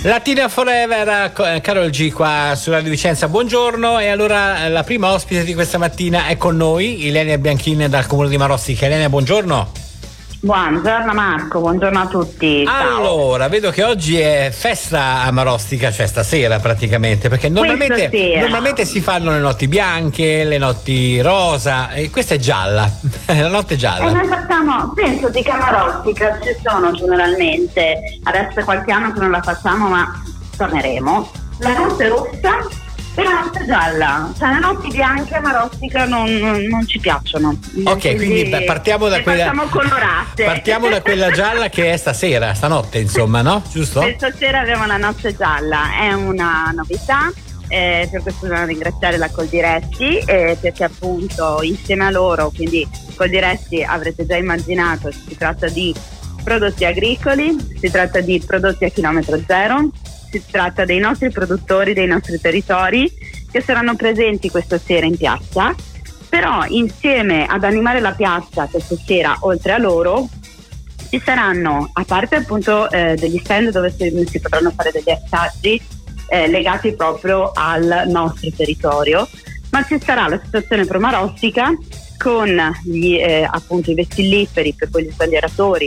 Latina Forever, Karol G qua su Radio Vicenza, buongiorno. E allora la prima ospite di questa mattina è con noi, Ilenia Bianchin dal comune di Marostica. Ilenia, buongiorno. Buongiorno Marco, buongiorno a tutti. Ciao. Allora, vedo che oggi è festa a Marostica, cioè stasera praticamente, perché normalmente si fanno le notti bianche, le notti rosa, e questa è gialla, la notte gialla. E noi facciamo, penso che a Marostica ci sono generalmente, adesso è qualche anno che non la facciamo ma torneremo, la notte rossa e la notte gialla, cioè le notti bianche a Marostica non ci piacciono. Ok, quindi partiamo da quella. Facciamo colorate. Partiamo da quella gialla che è stanotte, insomma, no? Giusto? Stasera abbiamo la notte gialla, è una novità. Per questo dobbiamo ringraziare la Coldiretti, perché appunto insieme a loro, quindi Coldiretti avrete già immaginato, si tratta di prodotti agricoli, si tratta di prodotti a chilometro zero, si tratta dei nostri produttori, dei nostri territori che saranno presenti questa sera in piazza, però insieme ad animare la piazza questa sera, oltre a loro, ci saranno, a parte appunto degli stand dove si potranno fare degli assaggi legati proprio al nostro territorio, ma ci sarà l'associazione Pro Marostica con appunto i vestilliferi per quegli sbandieratori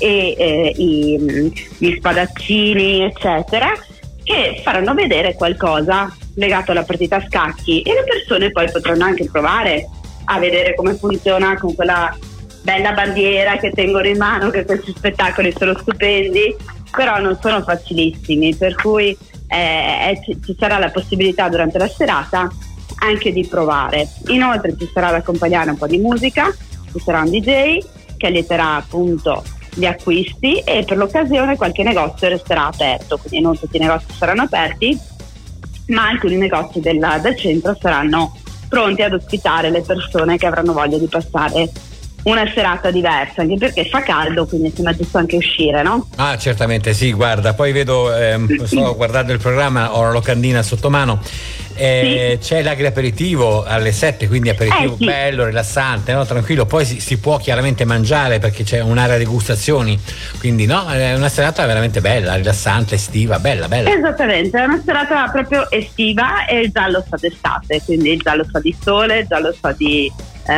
e gli spadaccini eccetera, che faranno vedere qualcosa legato alla partita a scacchi, e le persone poi potranno anche provare a vedere come funziona con quella bella bandiera che tengono in mano, che questi spettacoli sono stupendi, però non sono facilissimi, per cui ci sarà la possibilità durante la serata anche di provare. Inoltre ci sarà da accompagnare un po' di musica, ci sarà un DJ che allieterà appunto gli acquisti, e per l'occasione qualche negozio resterà aperto, quindi non tutti i negozi saranno aperti, ma alcuni negozi del centro saranno pronti ad ospitare le persone che avranno voglia di passare una serata diversa, anche perché fa caldo, quindi sembra giusto anche uscire, no? Ah, certamente sì, guarda, poi vedo, sto guardando il programma, ho la locandina sotto mano, sì. C'è l'aperitivo alle 7, quindi aperitivo sì. Bello, rilassante, no? Tranquillo, poi si può chiaramente mangiare perché c'è un'area degustazioni, quindi no, è una serata veramente bella, rilassante, estiva, bella. Esattamente, è una serata proprio estiva, e il giallo sa d'estate, quindi il giallo sa di sole, il giallo sa di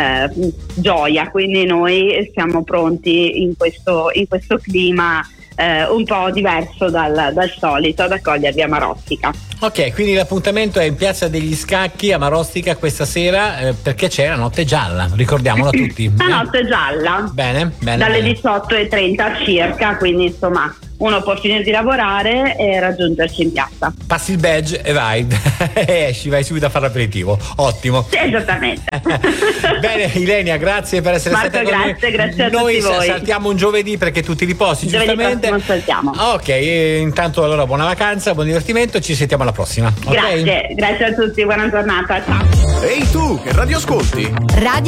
gioia, quindi noi siamo pronti in questo clima un po' diverso dal solito ad accogliervi a Marostica. Ok, quindi l'appuntamento è in Piazza degli Scacchi a Marostica questa sera, perché c'è la notte gialla, ricordiamolo a tutti. La notte gialla, bene, dalle 18:30 circa, quindi insomma uno può finire di lavorare e raggiungerci in piazza. Passi il badge e vai e esci, vai subito a fare l'aperitivo. Ottimo. Sì, esattamente. Bene, Ilenia, grazie per essere Marco, stata con noi. Grazie a noi tutti voi. saltiamo un giovedì perché tu ti riposi, giustamente. Non saltiamo. Ok, intanto allora buona vacanza, buon divertimento, ci sentiamo alla prossima. Grazie, okay? Grazie a tutti, buona giornata, ciao. Ehi tu, che radio ascolti? Radio